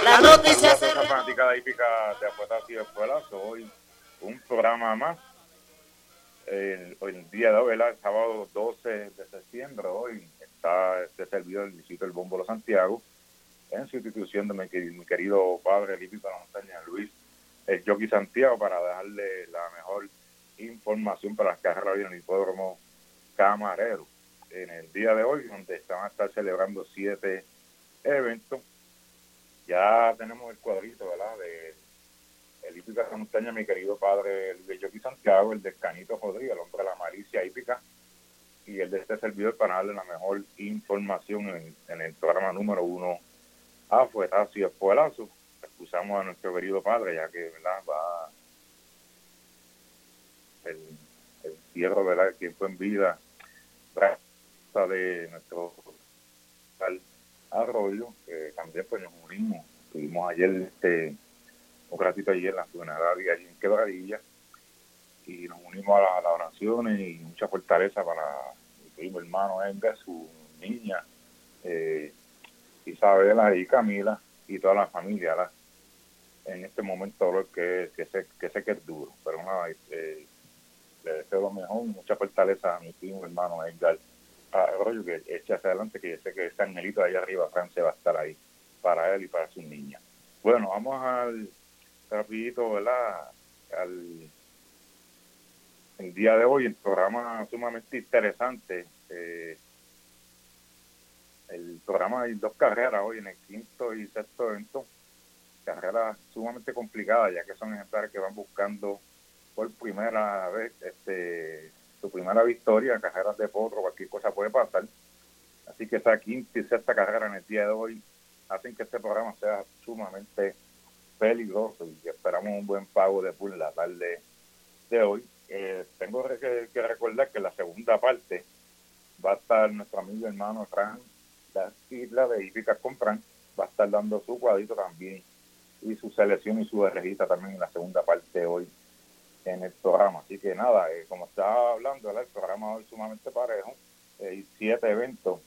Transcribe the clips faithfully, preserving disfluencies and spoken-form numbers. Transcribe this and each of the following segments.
La noticia se... Esa fanática de hípica de apuestas y escuelazo, hoy un programa más. El, el día de hoy, ¿verdad? El sábado doce de septiembre, hoy está este servidor del distrito del Bómbolo Santiago, en sustitución de mi, mi querido padre, el hípico de la montaña, Luis, el Jockey Santiago, para darle la mejor información para las carreras hoy en el hipódromo Camarero. En el día de hoy, donde se van a estar celebrando siete eventos, ya tenemos el cuadrito, ¿verdad? De el hípica de la montaña, mi querido padre, el de Jockey Santiago, el de Canito Rodríguez, el hombre de la malicia hípica, y el de este servidor para darle la mejor información en, en el programa número uno, a fuetazo y espuelazo. Excusamos a nuestro querido padre, ya que, ¿verdad? Va el, el cierre, ¿verdad? El tiempo en vida de nuestro tal Arroyo, que también pues nos unimos, estuvimos ayer este un ratito ayer en la funeraria allí en Quebradilla y nos unimos a, la, a las oraciones y mucha fortaleza para mi primo hermano Edgar, su niña eh, Isabela y Camila y toda la familia, ¿verdad? En este momento dolor que, que, sé, que sé que es duro, pero nada, eh, le deseo lo mejor, mucha fortaleza a mi primo hermano Edgar Arroyo, que eche hacia adelante, que yo sé que ese angelito de allá arriba, Francia, va a estar ahí para él y para su niña. Bueno, vamos al rapidito, ¿verdad? Al el día de hoy, el programa sumamente interesante. Eh, el programa hay dos carreras hoy en el quinto y sexto evento, carreras sumamente complicadas, ya que son ejemplares que van buscando por primera vez este su primera victoria, carreras de potro, cualquier cosa puede pasar. Así que esa quinta y sexta carrera en el día de hoy hacen que este programa sea sumamente peligroso y esperamos un buen pago de pool en la tarde de hoy. Eh, tengo que, que recordar que la segunda parte va a estar nuestro amigo hermano Fran, la isla de hípicas con Fran, va a estar dando su cuadrito también y su selección y su regista también en la segunda parte de hoy en el programa. Así que nada, eh, como estaba hablando, ¿verdad? El programa hoy sumamente parejo, eh, siete eventos,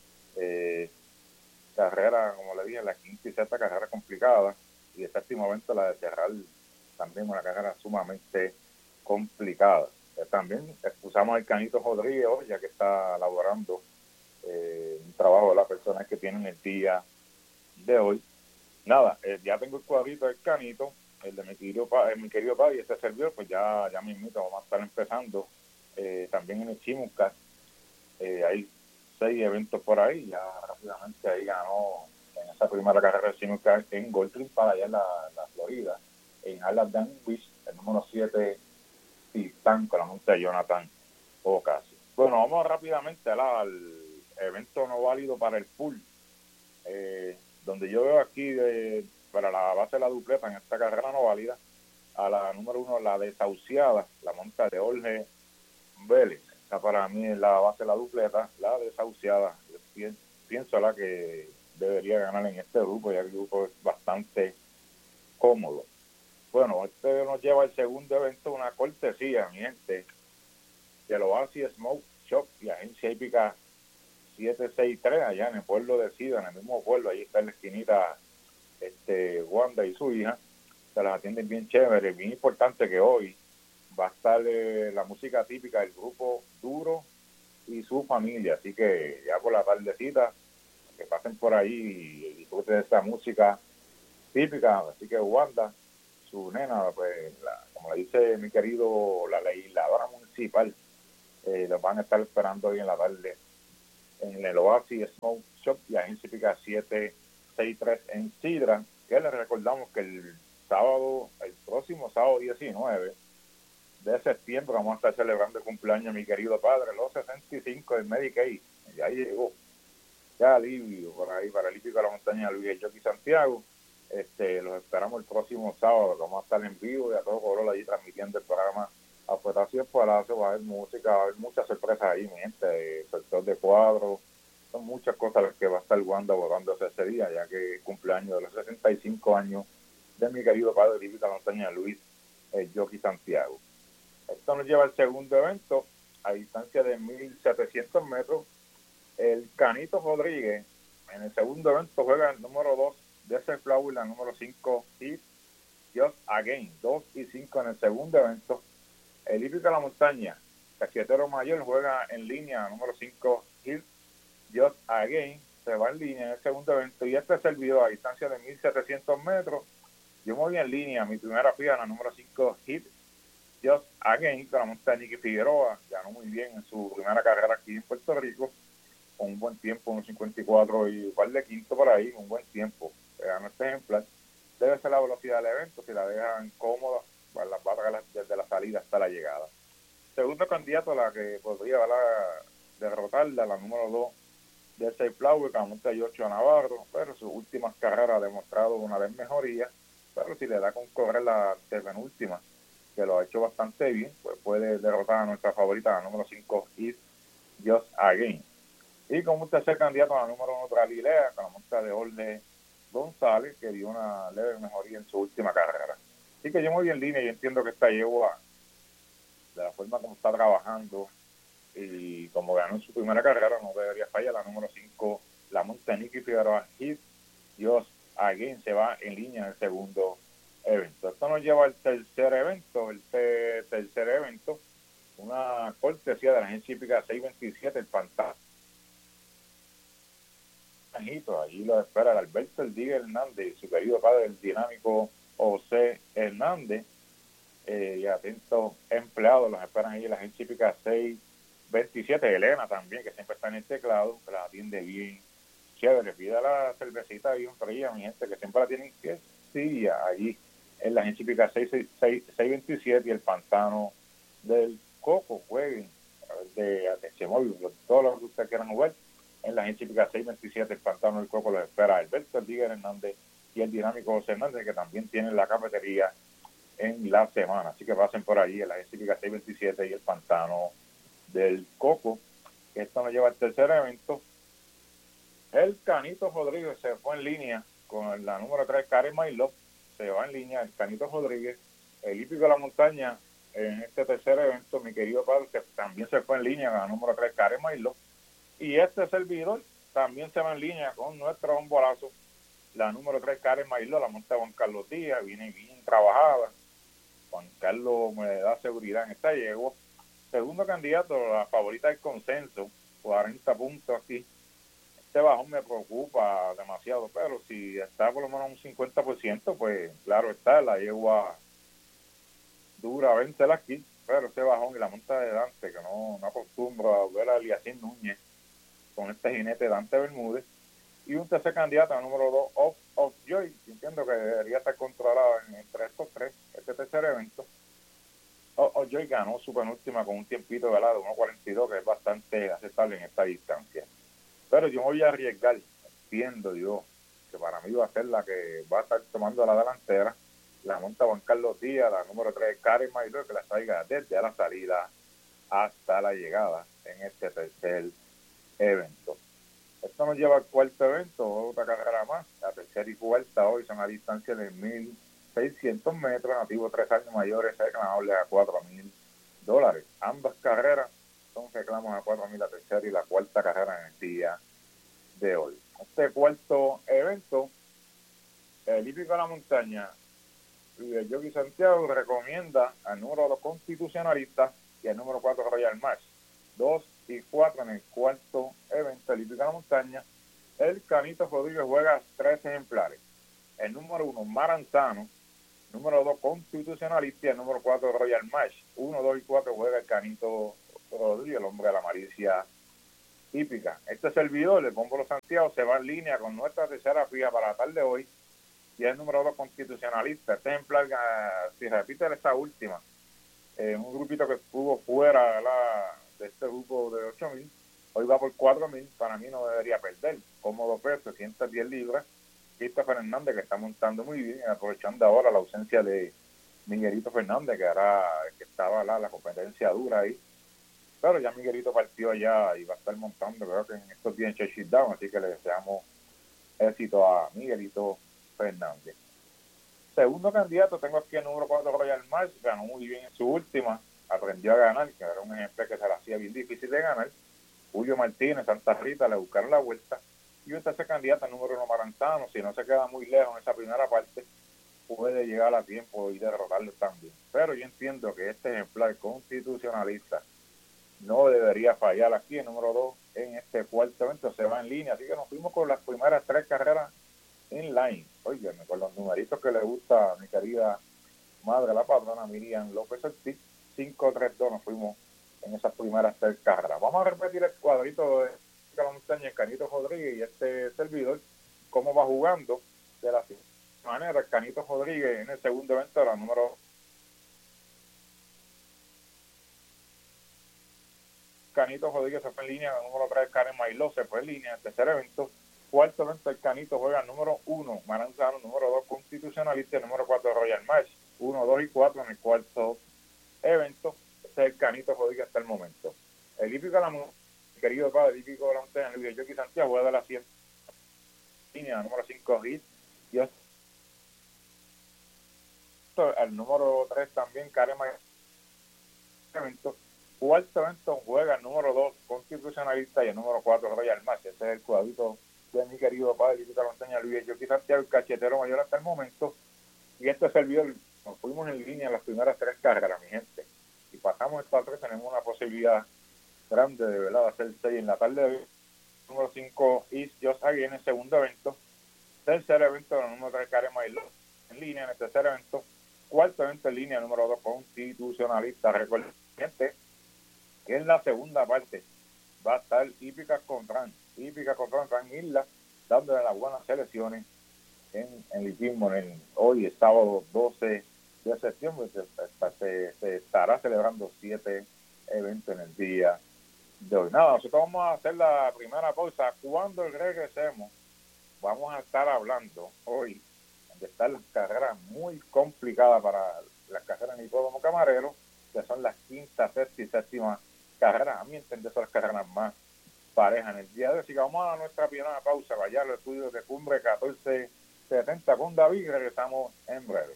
eh, carrera, como le dije, la quinta y sexta carrera complicada, y el séptimo evento, la de cerrar, también una carrera sumamente complicada. Eh, también excusamos al Canito Rodríguez hoy, ya que está laborando eh, un trabajo de las personas que tienen el día de hoy. Nada, eh, ya tengo el cuadrito del Canito, el de mi querido, eh, mi querido padre, y este servidor, pues ya, ya mismito vamos a estar empezando eh, también en el Chimucas. Eh, hay seis eventos por ahí, ya rápidamente ahí ganó en esa primera carrera de Chimucas en Goldring para allá en la, la Florida, en Alabama Beach, el número siete, Titán, con la monta de Jonathan Ocasio. Bueno, vamos rápidamente ¿la? al evento no válido para el pool, eh, donde yo veo aquí de, para la base de la dupleta en esta carrera no válida, a la número uno, la desahuciada, la monta de Jorge Vélez. Esta para mí es la base de la dupleta, la desahuciada. Yo pienso, pienso la que debería ganar en este grupo, ya que el grupo es bastante cómodo. Bueno, este nos lleva al segundo evento, una cortesía, mi gente, del Oasis Smoke Shop y Agencia Hípica siete seis tres, allá en el pueblo de Sida, en el mismo pueblo, ahí está en la esquinita este, Wanda y su hija, se las atienden bien chévere, bien importante que hoy va a estar eh, la música típica del grupo Duro y su familia, así que ya por la tardecita, que pasen por ahí y disfruten de esa música típica, así que Wanda, su nena, pues, la, como le dice mi querido, la legisladora municipal, eh, los van a estar esperando hoy en la tarde en el Oasis Smoke Shop y Agencia Hípica siete seis tres en Sidra, que les recordamos que el sábado, el próximo sábado diecinueve de septiembre, vamos a estar celebrando el cumpleaños de mi querido padre, los sesenta y cinco del Medicaid, ya llegó, ya alivio por ahí para el hípico de la montaña Luis el Jockey Santiago. Este, los esperamos el próximo sábado, vamos a estar en vivo y a todo color allí transmitiendo el programa a Fuetazo Palacio. Va a haber música, va a haber muchas sorpresas ahí, mi gente, sector de cuadros, son muchas cosas las que va a estar Wanda borrándose ese día, ya que es cumpleaños de los sesenta y cinco años de mi querido padre de la montaña Luis el Jockey Santiago. Esto nos lleva al segundo evento, a distancia de mil setecientos metros, el Canito Rodríguez. En el segundo evento juega el número dos Desert Flower, la número cinco, Hit Just Again, dos y cinco en el segundo evento. El Hípico de la Montaña, Cachetero Mayor, juega en línea, la número cinco, Hit Just Again, se va en línea en el segundo evento. Y este servidor a distancia de mil setecientos metros, yo me voy en línea, mi primera fila, la número cinco, Hit Just Again, con la monta de Nicky Figueroa, ganó muy bien en su primera carrera aquí en Puerto Rico, con un buen tiempo, un cincuenta y cuatro y un par de quinto por ahí, un buen tiempo. Ganó este ejemplar. Debe ser la velocidad del evento, si la dejan cómoda, pues las va a traer desde la salida hasta la llegada. Segundo candidato a la que podría ¿verdad? derrotarla, la número dos de Seis Flower, con la monta de ocho Navarro, pero sus últimas carreras ha demostrado una vez mejoría, pero si le da con correr la penúltima, que lo ha hecho bastante bien, pues puede derrotar a nuestra favorita, la número cinco, Hit Just Again. Y como un tercer candidato a la número uno, Galilea, con la monta de Orle González, que dio una leve mejoría en su última carrera. Así que yo muy en línea, yo entiendo que esta yegua, de la forma como está trabajando y como ganó en su primera carrera, no debería fallar. La número cinco, la monta de Nicky Figueroa, Hit Just Again, se va en línea en el segundo evento. Esto nos lleva al tercer evento, el te- tercer evento, una cortesía de la agencia hípica seiscientos veintisiete, el Pantano. Allí lo espera el Alberto El Digue Hernández y su querido padre, el dinámico José Hernández, eh, y atentos empleados, los esperan ahí en la agencia hípica seiscientos veintisiete. Elena también, que siempre está en el teclado, que la atiende bien chévere. Pida la cervecita bien fría, mi gente, que siempre la tienen que sí, allí en la agencia hípica seiscientos veintisiete y el Pantano del Coco. Jueguen de atención móvil, todo lo que ustedes quieran jugar. En la agencia hípica seiscientos veintisiete, el Pantano del Coco los espera Alberto El Digue Hernández y el dinámico José Hernández, que también tienen la cafetería en la semana. Así que pasen por allí en la agencia hípica seiscientos veintisiete y el Pantano del Coco. Esto nos lleva al tercer evento. El Canito Rodríguez se fue en línea con la número tres, Karen Mailó. Se va en línea el Canito Rodríguez. El Hípico de la Montaña en este tercer evento, mi querido padre, que también se fue en línea con la número tres, Karen Mailó. Y este servidor también se va en línea con nuestro bombolazo, la número tres, Karen Mailó, la monta Juan Carlos Díaz, viene bien trabajada. Juan Carlos me da seguridad en esta yegua. Segundo candidato, la favorita del consenso, cuarenta puntos aquí. Este bajón me preocupa demasiado, pero si está por lo menos un cincuenta por ciento, pues claro está, la yegua dura vencela aquí, pero ese bajón y la monta de Dante, que no, no acostumbro a ver a Eliacín Núñez con este jinete Dante Bermúdez. Y un tercer candidato, el número dos, Off of Joy, entiendo que debería estar controlado entre estos tres, este tercer evento. Off of Joy ganó su penúltima con un tiempito de lado, uno cuarenta y dos, que es bastante aceptable en esta distancia. Pero yo me voy a arriesgar, entiendo yo, que para mí va a ser la que va a estar tomando la delantera, la monta Juan Carlos Díaz, la número tres, Karen Mailó, que la traiga desde la salida hasta la llegada en este tercer evento. Esto nos lleva al cuarto evento, otra carrera más. La tercera y cuarta hoy son a distancia de mil seiscientos metros, nativos tres años mayores, reclamables a cuatro mil dólares. Ambas carreras son reclamos a cuatro mil, la tercera y la cuarta carrera en el día de hoy. Este cuarto evento, el Hípico de la Montaña, el Jockey Santiago recomienda al número dos Constitucionalista y al número cuatro Royal March. Dos y cuatro en el cuarto evento, el Hípico de la Montaña. El Canito Rodríguez juega tres ejemplares. El número uno, Maranzano. Número dos, Constitucionalista. Y el número cuatro, Royal March. Uno, dos y cuatro juega el Canito Rodríguez, el hombre de la malicia hípica. Este servidor, el Pómbolo Santiago, se va en línea con nuestra tercera fija para la tarde de hoy. Y el número dos, Constitucionalista. Este ejemplar, si repite esta última, eh, un grupito que estuvo fuera la, de este grupo de ocho mil, hoy va por cuatro mil, para mí no debería perder. Cómodo peso, ciento diez libras. Christopher Hernández, que está montando muy bien, aprovechando ahora la ausencia de Miguelito Fernández, que era que estaba la, la competencia dura ahí. Pero ya Miguelito partió allá y va a estar montando, creo que en estos días en Churchill Down, así que le deseamos éxito a Miguelito Fernández. Segundo candidato, tengo aquí el número cuatro, Royal March, ganó muy bien en su última, aprendió a ganar, que era un ejemplo que se le hacía bien difícil de ganar. Julio Martínez, Santa Rita, le buscaron la vuelta. y un tercer candidato al número uno Maranzano. Si no se queda muy lejos en esa primera parte, puede llegar a tiempo y derrotarlo también. Pero yo entiendo que este ejemplar constitucionalista no debería fallar aquí. El número dos en este cuarto evento se va en línea, así que nos fuimos con las primeras tres carreras en line. Óigame, con los numeritos que le gusta a mi querida madre, la patrona Miriam López Ortiz, cinco tres dos nos fuimos en esas primeras tres carreras. Vamos a repetir el cuadrito de la montaña, el Canito Rodríguez y este servidor, cómo va jugando de la manera. El Canito Rodríguez en el segundo evento, la número Canito Rodríguez se fue en línea, el número tres Karen Mailó se fue en línea, el tercer evento. Cuarto evento, el Canito juega el número uno Maranzano, número dos Constitucionalista, el número cuatro Royal March, uno, dos y cuatro en el cuarto evento. Este es el Canito Rodríguez hasta el momento. El hípico de la mujer, querido padre, el hípico de la montaña, Luis Yoki Santiago, juega de la cien línea, número cinco Hit, y el número tres también Karen Mailó. Evento. Cuarto evento juega el número dos Constitucionalista y el número cuatro Royal March. Ese es el cuadrito de mi querido padre y la montaña Luis Yoki Santiago, el cachetero mayor hasta el momento. Y este servidor, nos fuimos en línea en las primeras tres carreras, mi gente. Y pasamos estas tres, tenemos una posibilidad grande de verdad de hacer seis en la tarde de hoy. Número cinco East Just Again en el segundo evento. Tercer evento, el número tres Karen Mailó en línea en el tercer evento. Cuarto evento en línea, número dos Constitucionalista. Recuerden, gente, que en la segunda parte va a estar Hípica Contran, Hípica Contran, Gran Isla, dándole las buenas selecciones en, en el hipismo. En, hoy es sábado doce de septiembre, se, se, se estará celebrando siete eventos en el día de hoy. Nada, nosotros vamos a hacer la primera pausa. Cuando regresemos, vamos a estar hablando hoy de estar las carreras muy complicadas para las carreras en Hipódromo Camarero, que son las quinta, sexta y séptima carreras. A mi entender son las carreras más parejas en el día de hoy. Así que vamos a nuestra primera pausa, vaya al estudio de Cumbre catorce setenta con David y regresamos en breve.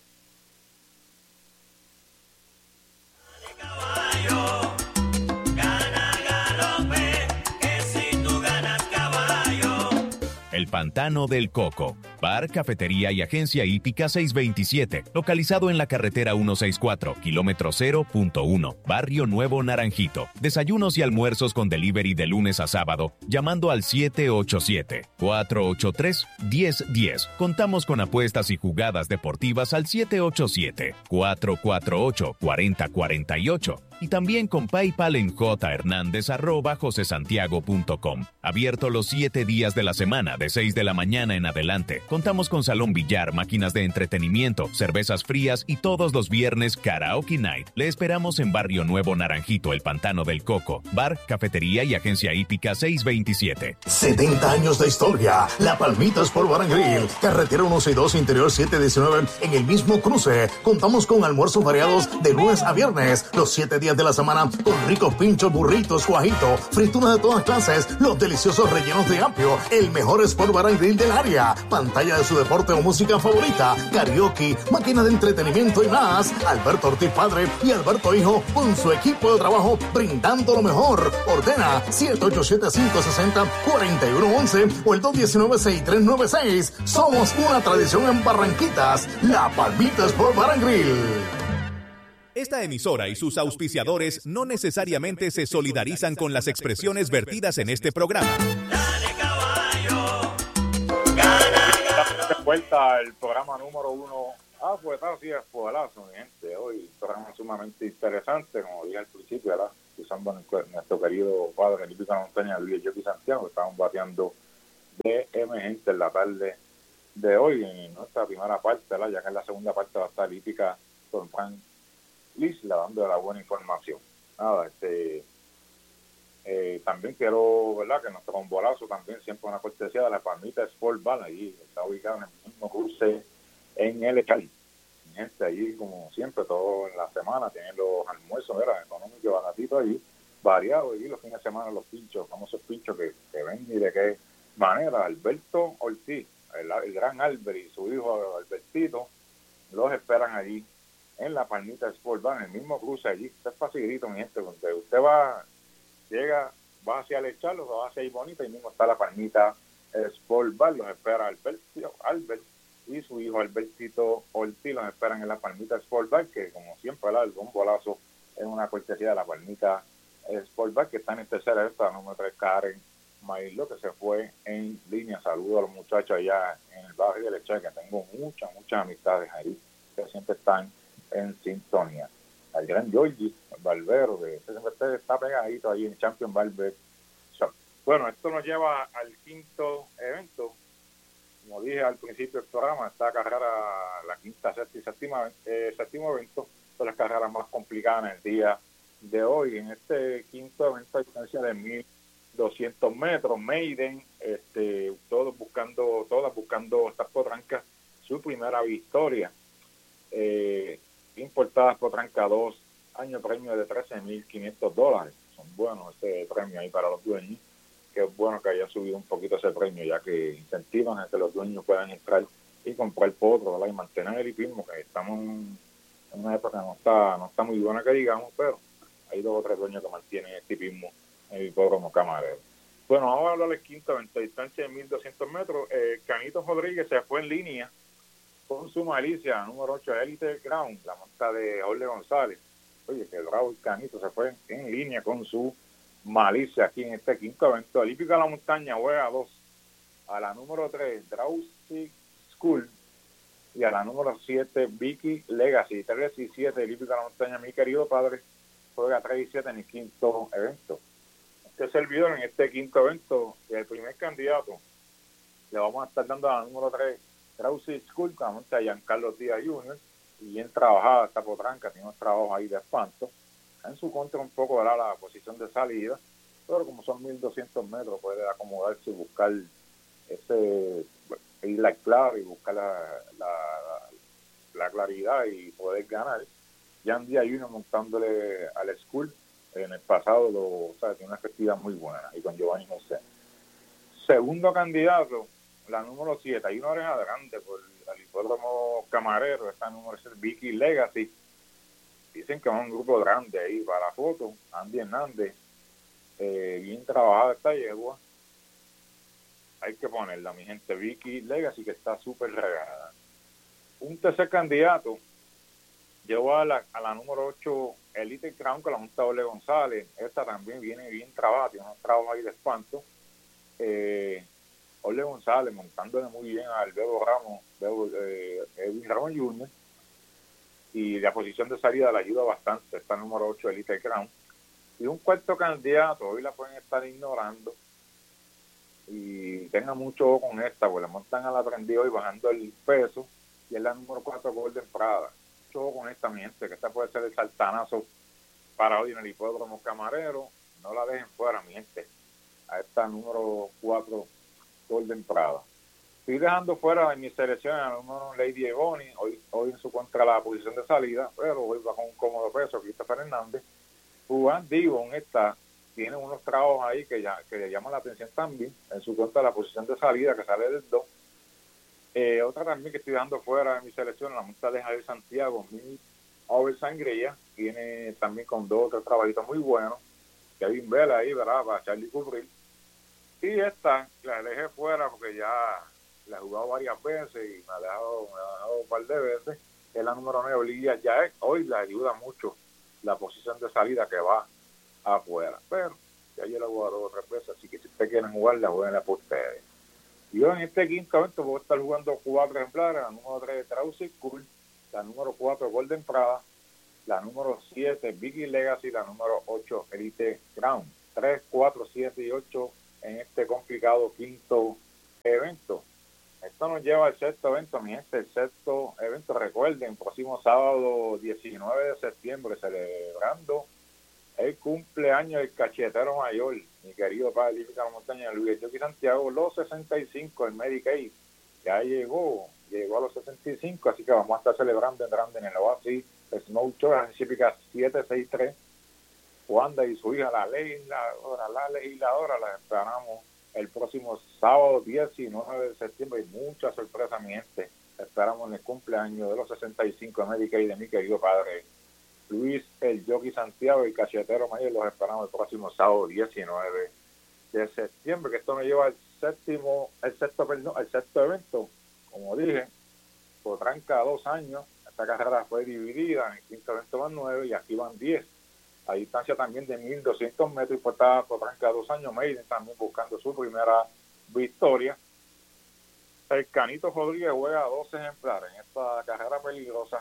Caballo, gana galope, que si tú ganas caballo. El Pantano del Coco, bar, cafetería y agencia hípica seiscientos veintisiete, localizado en la carretera ciento sesenta y cuatro, kilómetro cero punto uno, Barrio Nuevo Naranjito. Desayunos y almuerzos con delivery de lunes a sábado, llamando al siete ocho siete, cuatro ocho tres, uno cero uno cero. Contamos con apuestas y jugadas deportivas al siete ocho siete, cuatro cuatro ocho, cuatro cero cuatro ocho. Y también con PayPal en jhernandez arroba josesantiago punto com. Abierto los siete días de la semana, de seis de la mañana en adelante. Contamos con salón billar, máquinas de entretenimiento, cervezas frías y todos los viernes karaoke night. Le esperamos en Barrio Nuevo Naranjito, El Pantano del Coco. Bar, cafetería y agencia hípica seiscientos veintisiete. setenta años de historia. La Palmita Sport Bar and Grill. Carretera ciento sesenta y dos, interior setecientos diecinueve. En el mismo cruce. Contamos con almuerzos variados de lunes a viernes. Los siete días de la semana con ricos pinchos, burritos, cuajito, frituras de todas clases, los deliciosos rellenos de apio, el mejor Sport Bar and Grill del área, pantalla de su deporte o música favorita, karaoke, máquina de entretenimiento y más. Alberto Ortiz padre y Alberto hijo con su equipo de trabajo brindando lo mejor. Ordena siete ocho siete, cinco seis cero, cuatro uno uno uno o el dos uno nueve, seis tres nueve seis. Somos una tradición en Barranquitas, La Palmita Sport Bar and Grill. Esta emisora y sus auspiciadores no necesariamente se solidarizan con las expresiones vertidas en este programa. Dale caballo, gana. De vuelta el programa número uno. Ah, pues así es, fuelazo, mi gente. Hoy un programa sumamente interesante, como dije al principio, ¿verdad? Usando nuestro querido padre, el hípico de la montaña, Luis Yoki Santiago, que estaban bateando de emergente en la tarde de hoy, en nuestra primera parte, ¿verdad? Ya que en la segunda parte va a estar hípica con Juan Lisla dando la buena información. Nada, este eh, también quiero, ¿verdad?, que nuestro bombolazo también siempre una cortesía de la Palmita Sport Bar, allí está ubicado en el mismo cruce en el Cali. Gente, allí como siempre, todo en la semana tienen los almuerzos, ¿verdad?, económicos, baratitos allí, variados, y los fines de semana los pinchos, famosos pinchos que, que ven y de qué manera. Alberto Ortiz, el, el gran Albert y su hijo Albertito, los esperan allí en la Palmita Sport Bar, en el mismo cruce allí. Usted es facilito, mi gente, donde usted va, llega, va hacia el Echarlo, va hacia ahí bonita, y mismo está la Palmita Sport Bar, los espera Alberto, Albert y su hijo Albertito Ortiz, los esperan en la Palmita Sport Bar, que como siempre, ¿verdad? El bombolazo es una cortesía de la Palmita Sport Bar, que está en el tercer evento, la número tres, Karen Mailo, que se fue en línea. Saludo a los muchachos allá en el barrio de Leche, que tengo muchas, muchas amistades ahí, que siempre están en sintonía. Al gran Georgie, el barbero, que siempre está pegadito ahí en Champion Barber Shop. Bueno, esto nos lleva al quinto evento. Como dije al principio del programa, esta carrera, la quinta, sexta y séptima, eh, séptimo evento, son las carreras más complicadas en el día de hoy. En este quinto evento, a distancia de mil doscientos metros, Maiden, este, todos buscando, todas buscando estas potrancas, su primera victoria. Eh, importadas potranca dos, año premio de trece mil quinientos dólares. Son buenos ese premio ahí para los dueños, que es bueno que haya subido un poquito ese premio, ya que incentivan a que los dueños puedan entrar y comprar potro, ¿verdad? Y mantener el hipismo, que estamos en una época que no está, no está muy buena que digamos, pero hay dos o tres dueños que mantienen el hipismo en el hipódromo Camarero. Bueno, vamos a hablar del quinto evento, distancia de mil doscientos metros. Eh, Canito Rodríguez se fue en línea con su malicia, número ocho, Elite Ground, la monta de Jorge González. Oye, que bravo el Canito, se fue en línea con su malicia aquí en este quinto evento. El Hípica de la Montaña juega a dos, a la número tres, Drowsy School, y a la número siete, Vicky Legacy. tres y siete, el Hípica de la Montaña, mi querido padre, juega tres y siete en el quinto evento. Este servidor en este quinto evento, el primer candidato, le vamos a estar dando a la número tres, Drowsy School, con la monta de Giancarlo Díaz junior, y bien trabajada esta potranca, tiene unos trabajos ahí de espanto. En su contra un poco era la posición de salida, pero como son mil doscientos metros, puede acomodarse y buscar ese, ir la clave y buscar la, la, la claridad y poder ganar. Jan Díaz junior montándole al School, en el pasado, lo, o sea, tiene una efectividad muy buena, y con Giovanni José. Segundo candidato, la número siete, hay una oreja grande por el hipódromo Camarero, esta número es Vicky Legacy. Dicen que es un grupo grande ahí para fotos. Andy Hernández, eh, bien trabajada esta yegua. Hay que ponerla, mi gente. Vicky Legacy, que está súper regada. Un tercer candidato llevó a la, a la número ocho, Elite Crown, con la monta de Ole González. Esta también viene bien trabajada, tiene unos trabajos ahí de espanto. Eh, Ole González montándole muy bien al Bebo Ramos, Bebo, eh, Edwin Ramos junior, y la posición de salida le ayuda bastante, está número ocho, Elite Crown. Y un cuarto candidato, hoy la pueden estar ignorando, y tengan mucho ojo con esta, porque la montan al aprendido y bajando el peso, y es la número cuatro, Golden Prada. Mucho ojo con esta, mi gente, que esta puede ser el saltanazo para hoy en el hipódromo Camarero. No la dejen fuera, mi gente, a esta número cuatro, Golden Prada. Estoy dejando fuera de mi selección a número Lady Ebony, hoy, hoy en su contra la posición de salida, pero hoy va con un cómodo peso, Christopher Hernández. Juan Divon está, tiene unos trabajos ahí que ya que le llaman la atención también, en su contra la posición de salida, que sale del dos. Eh, otra también que estoy dejando fuera de mi selección, la monta de Javier Santiago, mi Over Sangría, tiene también con dos o tres trabajitos muy buenos. Kevin Vela ahí, ¿verdad? Para Charlie Cubril. Y esta la dejé fuera porque ya la he jugado varias veces y me ha dejado, me ha dejado un par de veces. Es la número nueve, Olivia ya hoy le ayuda mucho la posición de salida que va afuera. Pero ya yo la he jugado dos o tres veces, así que si ustedes quieren jugarla, jueguenla por ustedes. Y yo en este quinto evento voy a estar jugando cuatro ejemplares, la número tres, Drowsy School, la número cuatro, Golden Prada, la número siete, Vicky Legacy, la número ocho, Elite Crown. tres, cuatro, siete y ocho en este complicado quinto evento. Esto nos lleva al sexto evento, mi gente. El sexto evento, recuerden, próximo sábado diecinueve de septiembre, celebrando el cumpleaños del cachetero mayor, mi querido padre Hípica de la Montaña, Luis Jockey Santiago, los sesenta y cinco, el Medicaid. Ya llegó, llegó a los sesenta y cinco, así que vamos a estar celebrando en grande en el Oasis Snow Show, la Hípica siete sesenta y tres. Wanda y su hija, la legisladora, la legisladora, la esperamos el próximo sábado diecinueve de septiembre. Y muchas sorpresas, mi gente. Esperamos en el cumpleaños de los sesenta y cinco de Medicaid de mi querido padre Luis el Jockey Santiago, el cachetero mayor. Los esperamos el próximo sábado diecinueve de septiembre, que esto me lleva al séptimo, el sexto, perdón, el sexto evento, como dije, Potranca dos años. Esta carrera fue dividida en el quinto evento van nueve y aquí van diez. A distancia también de mil doscientos metros y por estar Potranca dos años, Maiden también buscando su primera victoria. El Canito Rodríguez juega dos ejemplares en esta carrera peligrosa.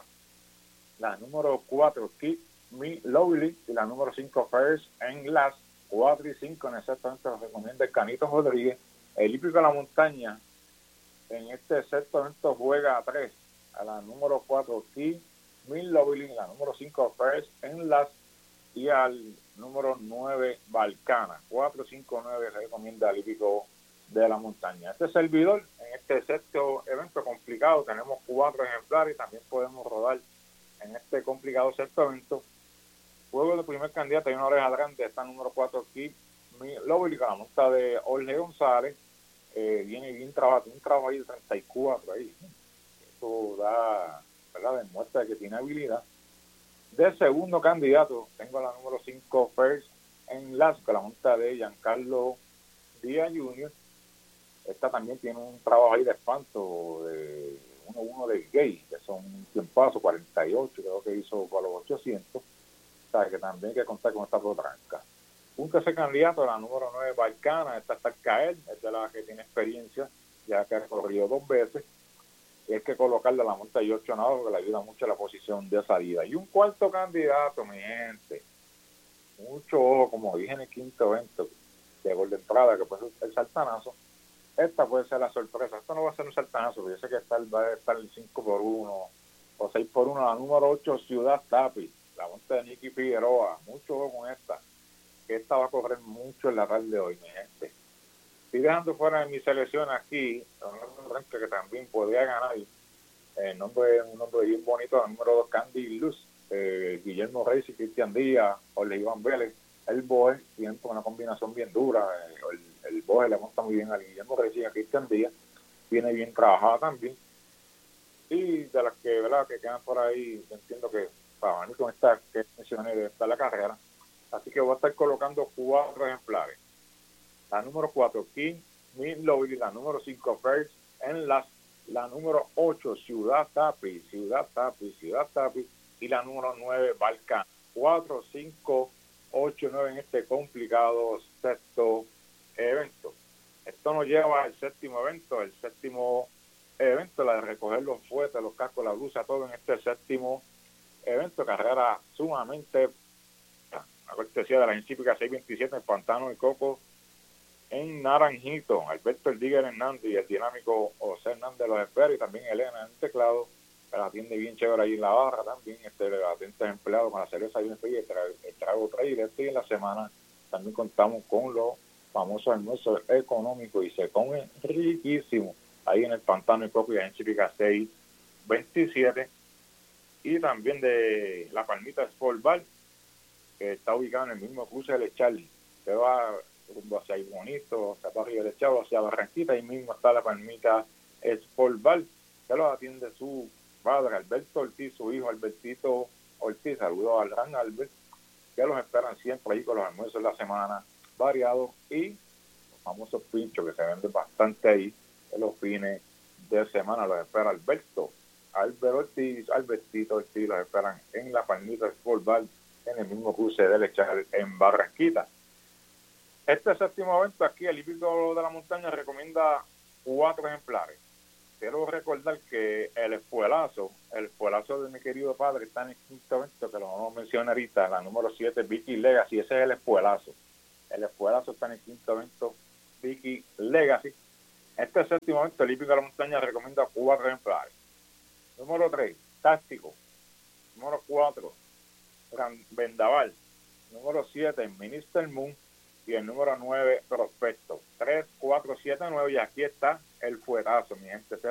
La número cuatro, Keep Me Lovely, y la número cinco, First and Last. cuatro y cinco en exactamente lo recomienda el Canito Rodríguez. El Hípico de la Montaña en este sexto evento juega a tres. A la número cuatro, Keep Me Lovely, la número cinco, First and Last, y al número nueve, Balcana. cuatro, cinco, nueve recomienda el Hípico de la Montaña. Este servidor, en este sexto evento complicado, tenemos cuatro ejemplares y también podemos rodar en este complicado sexto evento. Juego de primer candidato, hay una oreja grande, está número cuatro, Keep Me Lovely, con la monta de Jorge González. Eh, viene bien trabajado, un trabajo ahí de treinta y cuatro ahí. Eso da, ¿verdad?, demuestra de que tiene habilidad. De segundo candidato, tengo la número cinco, First en Las, con la monta de Giancarlo Díaz junior Esta también tiene un trabajo ahí de espanto de uno uno de Gay, que son un tiempazo, cuarenta y ocho, creo que hizo para los ochocientos. O sea, que también hay que contar con esta Potranca. Un tercer candidato, la número nueve, Balcana. Esta está al caer, es de la que tiene experiencia, ya que ha corrido dos veces. Y hay que colocarle la monta de ocho nada, porque le ayuda mucho a la posición de salida. Y un cuarto candidato, mi gente, mucho ojo, como dije en el quinto evento, de gol de entrada, que puede ser el saltanazo. Esta puede ser la sorpresa. Esto no va a ser un saltanazo, porque yo sé que está el, va a estar el cinco por uno o seis por uno. La número ocho, Ciudad Tapi, la monta de Nicky Figueroa. Mucho ojo con esta, que esta va a correr mucho en la tarde de hoy, mi gente. Estoy dejando fuera de mi selección aquí, un que también podría ganar. El nombre, un nombre bien bonito, el número dos, Candy Luz, eh, Guillermo Reyes y Cristian Díaz, Jorge Iván Vélez. El Boe tiene una combinación bien dura. El, el Boe le monta muy bien a Guillermo Reyes y a Cristian Díaz. Viene bien trabajada también. Y de las que, ¿verdad?, que quedan por ahí, entiendo que para mí con esta que mencioné de estar la carrera. Así que voy a estar colocando cuatro ejemplares. La número cuatro, King Me Lovely, la número cinco, First en Las, la número ocho, Ciudad Tapi, Ciudad Tapi, Ciudad Tapi, y la número nueve, Balcán. cuatro, cinco, ocho, nueve en este complicado sexto evento. Esto nos lleva al séptimo evento, el séptimo evento, la de recoger los fuetes, los cascos, la blusa, todo en este séptimo evento, carrera sumamente, a cortesía de la encíclica seiscientos veintisiete, el Pantano de Coco, en Naranjito. Alberto El Digger Hernández y el dinámico José Hernández los espera, y también Elena en el teclado, que la atiende bien chévere ahí en la barra también, este atento empleado con la cerveza bien fría, el, tra el trago traído. Este y en la semana también contamos con los famosos almuerzos económicos y se come riquísimo ahí en el Pantano y Coco y en Chipica seiscientos veintisiete, y también de la Palmita Sport Bar, que está ubicado en el mismo cruce del Charlie, que va rumbo hacia ahí bonito, hacia Barrio del Chavo, hacia Barranquita. Ahí mismo está la Palmita Sport Bar, que lo atiende su padre Alberto Ortiz, su hijo Albertito Ortiz. Saludos al gran Albert, que los esperan siempre ahí con los almuerzos de la semana variados, y los famosos pinchos que se venden bastante ahí en los fines de semana. Los espera Alberto Albert Ortiz, Albertito Ortiz, los esperan en la Palmita Sport Bar, en el mismo cruce del Echar en Barranquita. Este séptimo evento aquí, el Hípico de la Montaña recomienda cuatro ejemplares. Quiero recordar que el espuelazo, el espuelazo de mi querido padre está en el quinto evento, que lo vamos a mencionar ahorita, la número siete, Vicky Legacy. Ese es el espuelazo. El espuelazo está en el quinto evento, Vicky Legacy. Este séptimo evento, el Hípico de la Montaña recomienda cuatro ejemplares. Número tres, Táctico. Número cuatro, Vendaval. Número siete, Minister Moon. Y el número nueve, Prospecto. tres, cuatro, siete, nueve, y aquí está el fuetazo, mi gente. Ese